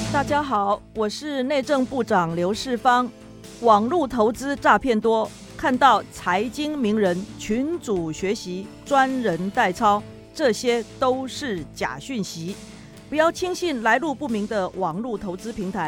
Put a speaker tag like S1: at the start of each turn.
S1: 大家好，我是内政部长刘世芳。网络投资诈骗多，看到财经名人群组学习、专人代操，这些都是假讯息。不要轻信来路不明的网络投资平台，